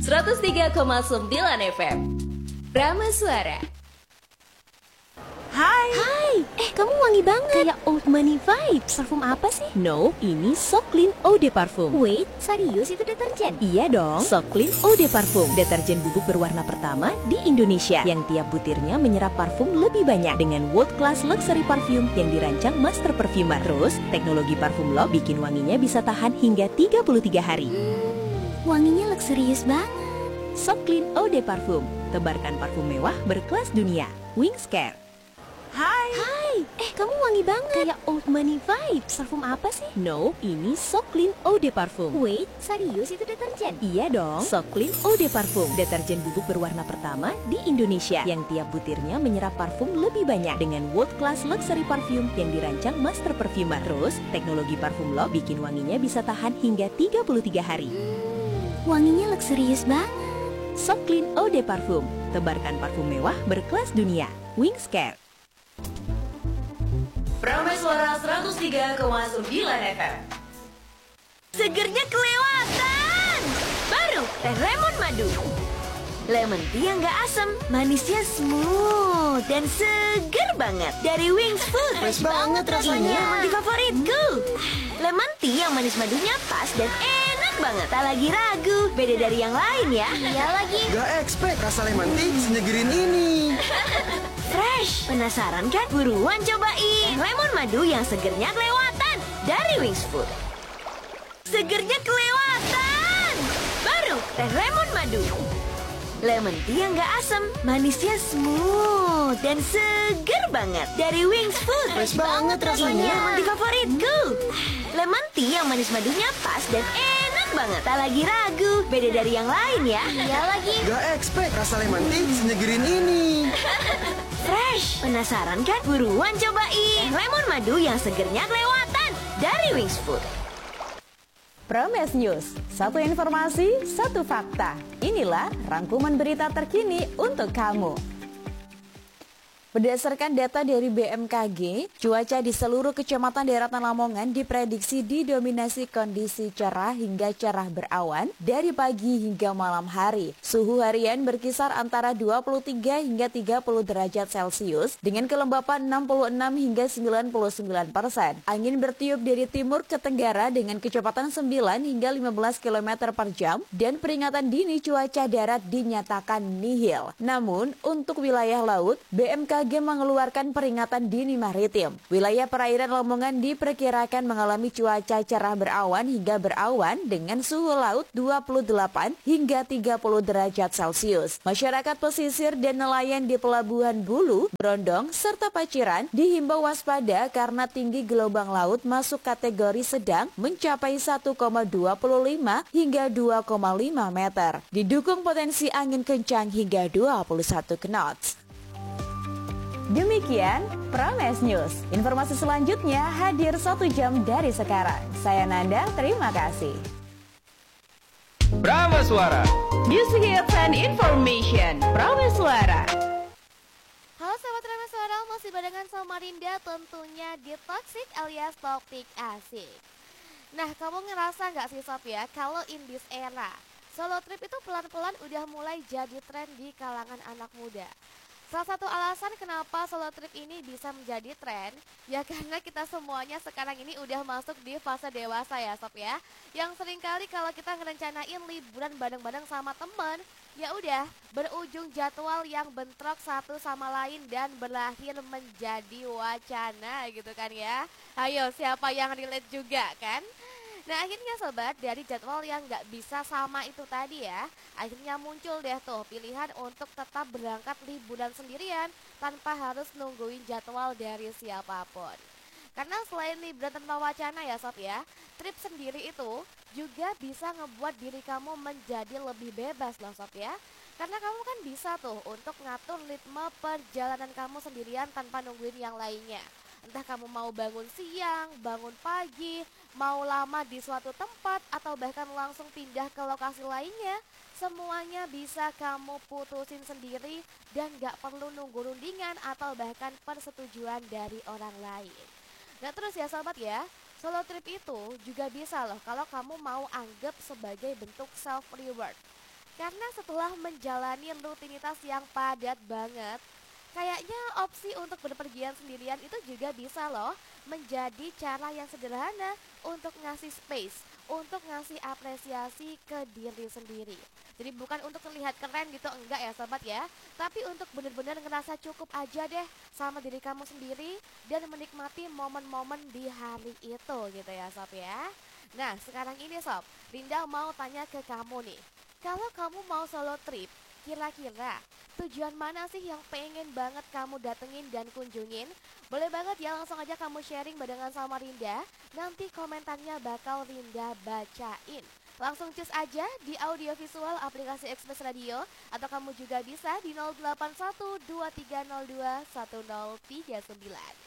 103,9 FM Rama Suara. Hai, kamu wangi banget. Kayak old money vibes. Parfum apa sih? No, ini So Clean Eau de Parfum. Wait, serius itu deterjen? Iya dong, So Clean Eau de Parfum, deterjen bubuk berwarna pertama di Indonesia yang tiap butirnya menyerap parfum lebih banyak dengan world class luxury parfum yang dirancang master perfumer. Terus, teknologi parfum lock bikin wanginya bisa tahan hingga 33 hari. Wanginya luxurious banget. So Clean Eau de Parfum, tebarkan parfum mewah berkelas dunia. Wings Care. Hai, kamu wangi banget. Kayak old money vibes. Parfum apa sih? No, ini So Clean Eau de Parfum. Wait, serius itu deterjen? Iya dong, So Clean Eau de Parfum, deterjen bubuk berwarna pertama di Indonesia yang tiap butirnya menyerap parfum lebih banyak dengan world class luxury parfum yang dirancang master perfumer. Terus, teknologi parfum lock bikin wanginya bisa tahan hingga 33 hari. Wanginya luxurious banget. So Clean Eau de Parfum, tebarkan parfum mewah berkelas dunia. Wings Care. Prameswara 103,9 FM. Segernya kelewatan. Baru teh lemon madu. Lemon tea yang gak asam, manisnya smooth dan seger banget. Dari Wings Food. Fresh banget rasanya. Di favoritku. Lemon tea yang manis madunya pas dan enak banget. Tak lagi ragu, beda dari yang lain ya. Iya lagi. Gak expect rasa lemon tea senegerin ini. Fresh. Penasaran kan? Buruan cobain. Lemon madu yang segernya kelewatan. Dari Wings Food. Segernya kelewatan. Baru teh lemon madu. Lemon tea yang gak asam, manisnya smooth dan seger banget. Dari Wings Food. Fresh banget rasanya. Di favoritku. Lemon tea yang manis madunya pas dan enak banget. Tak lagi ragu, beda dari yang lain ya. Iya lagi. Gak expect rasa lemon tea senegerin ini. Fresh. Penasaran kan? Buruan cobain. Lemon madu yang segernya kelewatan. Dari Wings Food. Prames News, satu informasi, satu fakta. Inilah rangkuman berita terkini untuk kamu. Berdasarkan data dari BMKG, cuaca di seluruh kecamatan daratan Lamongan diprediksi didominasi kondisi cerah hingga cerah berawan dari pagi hingga malam hari. Suhu harian berkisar antara 23 hingga 30 derajat Celcius dengan kelembapan 66 hingga 99%. Angin bertiup dari timur ke tenggara dengan kecepatan 9 hingga 15 km per jam dan peringatan dini cuaca darat dinyatakan nihil. Namun, untuk wilayah laut, BMKG mengeluarkan peringatan dini maritim. Wilayah perairan Lamongan diperkirakan mengalami cuaca cerah berawan hingga berawan dengan suhu laut 28 hingga 30 derajat Celcius. Masyarakat pesisir dan nelayan di Pelabuhan Bulu, Brondong, serta Paciran dihimbau waspada karena tinggi gelombang laut masuk kategori sedang mencapai 1,25 hingga 2,5 meter. Didukung potensi angin kencang hingga 21 knots. Demikian Prames News. Informasi selanjutnya hadir 1 jam dari sekarang. Saya Nanda, terima kasih. Prameswara. Music hits and information. Prameswara. Halo sahabat Prameswara, masih barengan sama Marinda tentunya di Toxic alias Topik Asik. Nah, kamu ngerasa nggak sih Sob ya, kalau in this era, solo trip itu pelan-pelan udah mulai jadi tren di kalangan anak muda. Salah satu alasan kenapa solo trip ini bisa menjadi tren, ya karena kita semuanya sekarang ini udah masuk di fase dewasa ya Sob ya. Yang seringkali kalau kita ngerencanain liburan bareng-bareng sama temen, ya udah berujung jadwal yang bentrok satu sama lain dan berakhir menjadi wacana gitu kan ya. Ayo siapa yang relate juga kan? Nah akhirnya sobat, dari jadwal yang gak bisa sama itu tadi ya, akhirnya muncul deh tuh pilihan untuk tetap berangkat liburan sendirian tanpa harus nungguin jadwal dari siapapun. Karena selain liburan tanpa wacana ya sob ya, trip sendiri itu juga bisa ngebuat diri kamu menjadi lebih bebas loh sob ya. Karena kamu kan bisa tuh untuk ngatur ritme perjalanan kamu sendirian tanpa nungguin yang lainnya. Entah kamu mau bangun siang, bangun pagi, mau lama di suatu tempat, atau bahkan langsung pindah ke lokasi lainnya, semuanya bisa kamu putusin sendiri dan gak perlu nunggu rundingan atau bahkan persetujuan dari orang lain. Nah terus ya sobat ya, solo trip itu juga bisa loh kalau kamu mau anggap sebagai bentuk self reward. Karena setelah menjalani rutinitas yang padat banget, kayaknya opsi untuk berpergian sendirian itu juga bisa loh menjadi cara yang sederhana untuk ngasih space, untuk ngasih apresiasi ke diri sendiri. Jadi bukan untuk terlihat keren gitu, enggak ya sobat ya, tapi untuk benar-benar ngerasa cukup aja deh sama diri kamu sendiri dan menikmati momen-momen di hari itu gitu ya sob ya. Nah sekarang ini sob, Linda mau tanya ke kamu nih, kalau kamu mau solo trip, kira-kira tujuan mana sih yang pengen banget kamu datengin dan kunjungin? Boleh banget ya, langsung aja kamu sharing barengan sama Rinda. Nanti komentarnya bakal Rinda bacain. Langsung cus aja di audiovisual aplikasi Express Radio, atau kamu juga bisa di 081230210039.